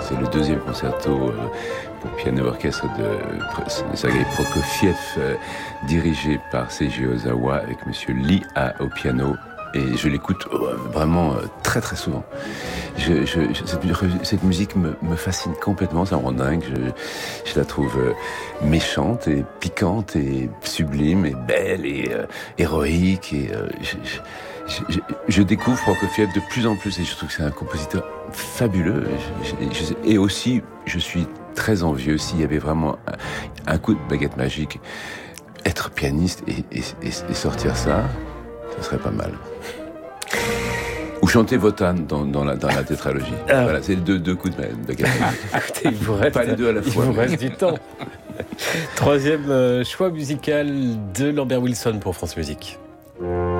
C'est le deuxième concerto pour piano orchestre de Sergei Prokofiev, dirigé par Seiji Ozawa avec Monsieur Lee au piano. Et je l'écoute vraiment très très souvent. Cette musique me fascine complètement, ça me rend dingue. Je la trouve méchante et piquante et sublime et belle et héroïque. Et je découvre Prokofiev de plus en plus et je trouve que c'est un compositeur fabuleux. Et aussi, je suis très envieux s'il y avait vraiment un coup de baguette magique. Être pianiste et sortir ça serait pas mal. Ou chanter Wotan dans la tétralogie. Voilà, c'est deux coups de baguette. Écoutez, il vous reste, pas les deux à la fois. Il vous reste du temps. Troisième choix musical de Lambert Wilson pour France Musique.